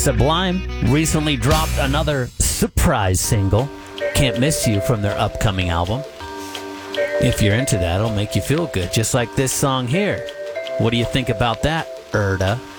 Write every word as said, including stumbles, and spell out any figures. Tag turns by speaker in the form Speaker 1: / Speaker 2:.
Speaker 1: Sublime recently dropped another surprise single, Can't Miss You, from their upcoming album. If you're into that, it'll make you feel good, just like this song here. What do you think about that, Erda?